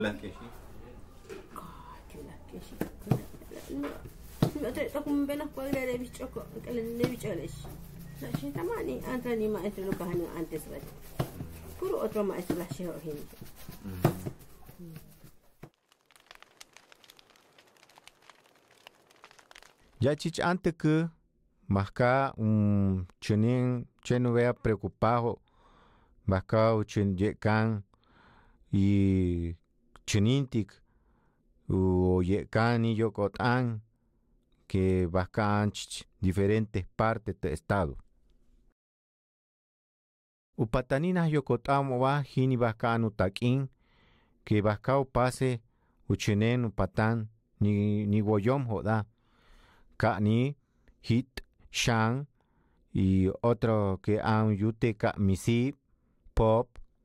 Las que sí. Las que sí. No te toco menos cuadra de bicho que le bicho les. La gente mani antes ni maestro lo kahani antes va. Puro otro maestro la sheho gente. Ya chich antes que masca chunin chenu vea preocupado masca uchin yekan y chunintik o yekan y yokotan que bascan diferentes partes del estado. Upataninas yokotan wa hini bascan utakin que bascao pase uchinen upatan ni woyom joda ni hit shan y otro que han yuteca misi pop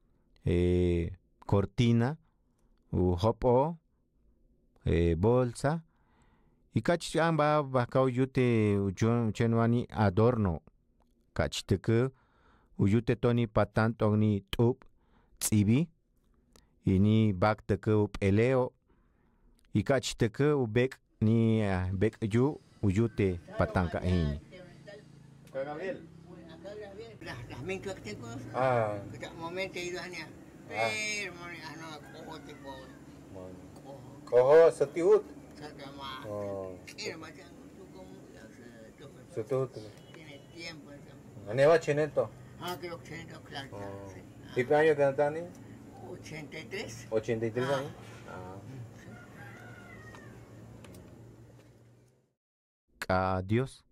cortina hopo bolsa y cachan va bacao yute chenuani adorno cachteke uyute toni patan toni tup tsibi y ni bak teke eleo y cachteke ubek ni bek yu uyute patanca ini. Gabriel. Las mezclas que tengo, que momento he ido a niar. Pero, no, cojo tipo. Cojo satihut. Saca más. Era más Satihut. tiene tiempo. Aneva cheneto. Creo que tiene claro. ¿Y qué año que están? 83. 83 años. Adiós.